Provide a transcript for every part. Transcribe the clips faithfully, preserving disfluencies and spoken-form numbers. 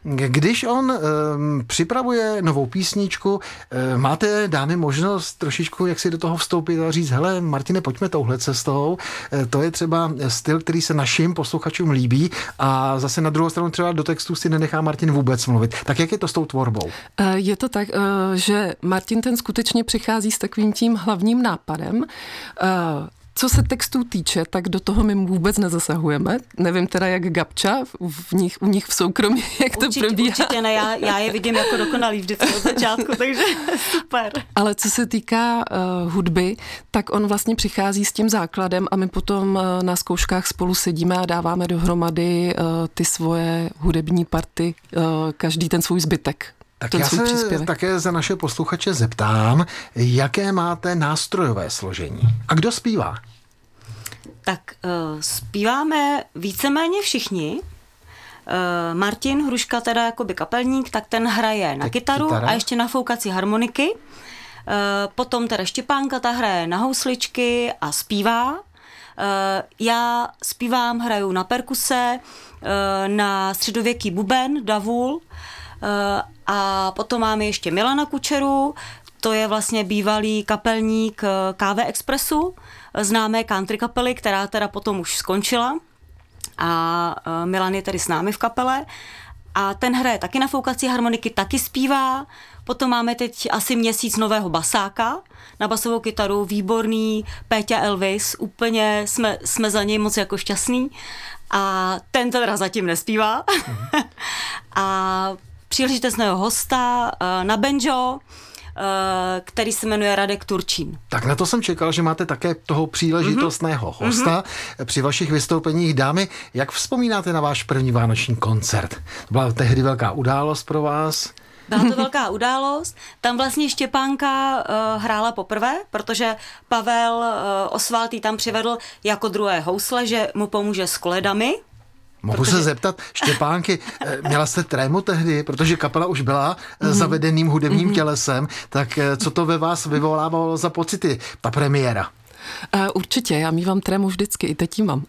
Když on um, připravuje novou písničku, um, máte, dámy, možnost trošičku, jak si do toho vstoupit a říct, hele, Martine, pojďme touhle cestou. E, to je třeba styl, který se našim posluchačům líbí a zase na druhou stranu třeba do textu si nenechá Martin vůbec mluvit. Tak jak je to s tou tvorbou? Je to tak, že Martin ten skutečně přichází s takovým tím hlavním nápadem. Co se textů týče, tak do toho my vůbec nezasahujeme. Nevím teda, jak Gabča, v nich, u nich v soukromí, jak určitě, to probíhá. Určitě ne, já, já je vidím jako dokonalý vždycky od začátku, takže super. Ale co se týká uh, hudby, tak on vlastně přichází s tím základem a my potom uh, na zkouškách spolu sedíme a dáváme dohromady uh, ty svoje hudební party, uh, každý ten svůj zbytek. Tak já se příspěvek. také za naše posluchače zeptám, jaké máte nástrojové složení a kdo zpívá? Tak uh, zpíváme víceméně všichni. Uh, Martin Hruška, teda jakoby kapelník, tak ten hraje na tak kytaru kytara. A ještě na foukací harmoniky. Uh, potom teda Štěpánka, ta hraje na housličky a zpívá. Uh, já zpívám, hraju na perkuse, uh, na středověký buben, davul. Uh, a potom máme ještě Milana Kučeru, to je vlastně bývalý kapelník K V Expressu, známé country kapely, která teda potom už skončila a Milan je tady s námi v kapele a ten hraje taky na foukací harmoniky, taky zpívá. Potom máme teď asi měsíc nového basáka na basovou kytaru, výborný Péťa Elvis, úplně jsme, jsme za něj moc jako šťastný a ten teda zatím nespívá. Mm. A příležitostného hosta na banjo, který se jmenuje Radek Turčín. Tak na to jsem čekal, že máte také toho příležitostného mm-hmm. hosta mm-hmm. při vašich vystoupeních. Dámy, jak vzpomínáte na váš první vánoční koncert? To byla tehdy velká událost pro vás? Byla to velká událost. Tam vlastně Štěpánka uh, hrála poprvé, protože Pavel uh, Osvaltý tam přivedl jako druhé housle, že mu pomůže s koledami. Mohu protože... se zeptat, Štěpánky, měla jste trému tehdy, protože kapela už byla mm-hmm. zavedeným hudebním mm-hmm. tělesem, tak co to ve vás vyvolávalo za pocity, ta premiéra? Uh, určitě, já mívám trému vždycky, i teď ji mám.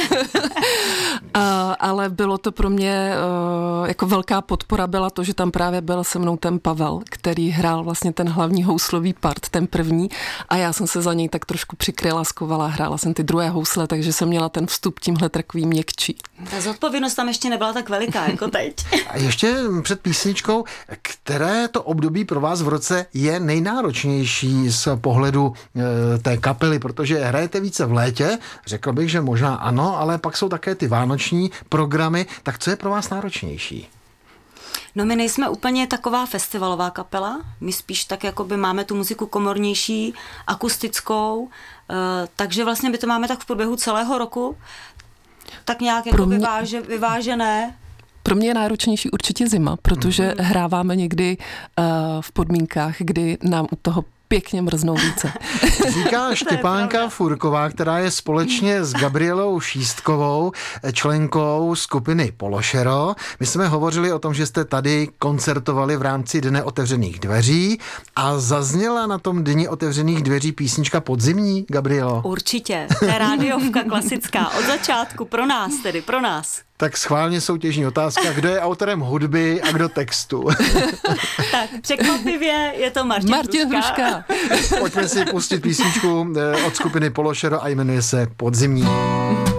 uh, ale bylo to pro mě uh, jako velká podpora byla to, že tam právě byl se mnou ten Pavel, který hrál vlastně ten hlavní houslový part, ten první a já jsem se za něj tak trošku přikryla, skovala, hrála jsem ty druhé housle, takže jsem měla ten vstup tímhle takový měkčí. Ta zodpovědnost tam ještě nebyla tak veliká jako teď. A ještě před písničkou, které to období pro vás v roce je nejnáročnější z pohledu e, té kapely, protože hrajete více v létě, řekl bych, že možná ano, ale pak jsou také ty vánoční programy, tak co je pro vás náročnější? No my nejsme úplně taková festivalová kapela, my spíš tak jakoby máme tu muziku komornější, akustickou, e, takže vlastně my to máme tak v průběhu celého roku, tak nějak jako mě... vyváže, vyvážené. Pro mě je náročnější určitě zima, protože mm-hmm. hráváme někdy uh, v podmínkách, kdy nám u toho pěkně mrznou více. Říká Štěpánka Furková, která je společně s Gabrielou Šístkovou členkou skupiny Pološero. My jsme hovořili o tom, že jste tady koncertovali v rámci Dne otevřených dveří a zazněla na tom Dni otevřených dveří písnička Podzimní, Gabrielo? Určitě, to je rádiovka klasická, od začátku, pro nás tedy, pro nás. Tak schválně soutěžní otázka, kdo je autorem hudby a kdo textu. Tak překvapivě je to Martin, Martin Hruška. Pojďme si pustit písničku od skupiny Pološero a jmenuje se Podzimní.